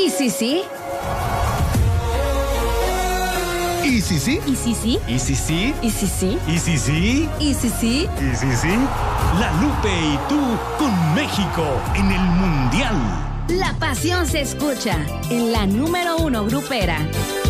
¿Y si sí? ¿Y si sí? ¿Y si sí? ¿Y si sí? ¿Y si sí? ¿Y si sí? ¿Y si sí? ¿Y si sí? La Lupe y tú con México en el Mundial. La pasión se escucha en la número 1 grupera.